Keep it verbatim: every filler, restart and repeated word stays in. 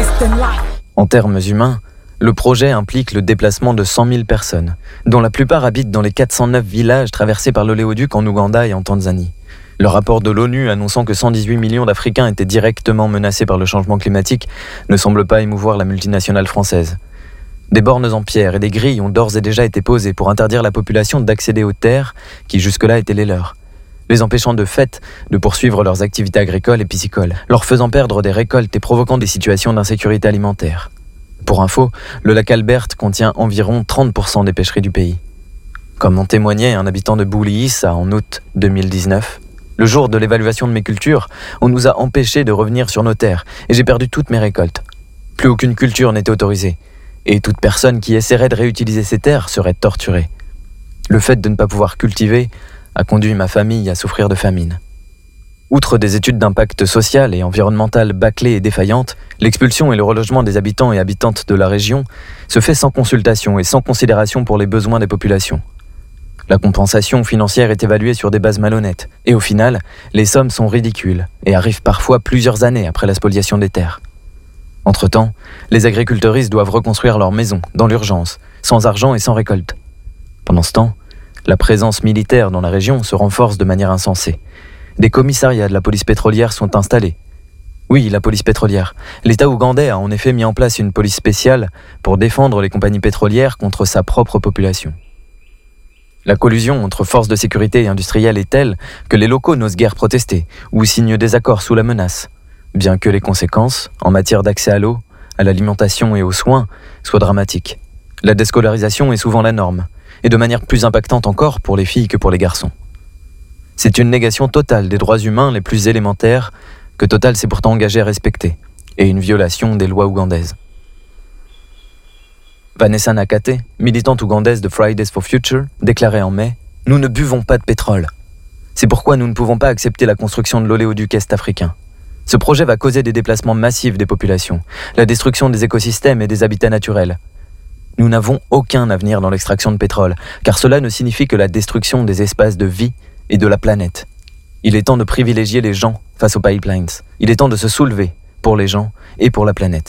En termes humains, le projet implique le déplacement de cent mille personnes, dont la plupart habitent dans les quatre cent neuf villages traversés par l'oléoduc en Ouganda et en Tanzanie. Le rapport de l'ONU annonçant que cent dix-huit millions d'Africains étaient directement menacés par le changement climatique ne semble pas émouvoir la multinationale française. Des bornes en pierre et des grilles ont d'ores et déjà été posées pour interdire la population d'accéder aux terres qui jusque-là étaient les leurs, les empêchant de fait de poursuivre leurs activités agricoles et piscicoles, leur faisant perdre des récoltes et provoquant des situations d'insécurité alimentaire. Pour info, le lac Albert contient environ trente pour cent des pêcheries du pays. Comme en témoignait un habitant de Bouliissa en août deux mille dix-neuf, le jour de l'évaluation de mes cultures, on nous a empêchés de revenir sur nos terres et j'ai perdu toutes mes récoltes. Plus aucune culture n'était autorisée et toute personne qui essaierait de réutiliser ces terres serait torturée. Le fait de ne pas pouvoir cultiver a conduit ma famille à souffrir de famine. Outre des études d'impact social et environnemental bâclées et défaillantes, l'expulsion et le relogement des habitants et habitantes de la région se fait sans consultation et sans considération pour les besoins des populations. La compensation financière est évaluée sur des bases malhonnêtes, et au final, les sommes sont ridicules et arrivent parfois plusieurs années après la spoliation des terres. Entre-temps, les agriculteuristes doivent reconstruire leurs maisons, dans l'urgence, sans argent et sans récolte. Pendant ce temps, la présence militaire dans la région se renforce de manière insensée. Des commissariats de la police pétrolière sont installés. Oui, la police pétrolière. L'État ougandais a en effet mis en place une police spéciale pour défendre les compagnies pétrolières contre sa propre population. La collusion entre forces de sécurité et industrielles est telle que les locaux n'osent guère protester ou signent des accords sous la menace, bien que les conséquences, en matière d'accès à l'eau, à l'alimentation et aux soins, soient dramatiques. La déscolarisation est souvent la norme, et de manière plus impactante encore pour les filles que pour les garçons. C'est une négation totale des droits humains les plus élémentaires que Total s'est pourtant engagé à respecter, et une violation des lois ougandaises. Vanessa Nakate, militante ougandaise de Fridays for Future, déclarait en mai « Nous ne buvons pas de pétrole. C'est pourquoi nous ne pouvons pas accepter la construction de l'oléoduc est-africain. Ce projet va causer des déplacements massifs des populations, la destruction des écosystèmes et des habitats naturels. Nous n'avons aucun avenir dans l'extraction de pétrole, car cela ne signifie que la destruction des espaces de vie et de la planète. Il est temps de privilégier les gens face aux pipelines. Il est temps de se soulever pour les gens et pour la planète. »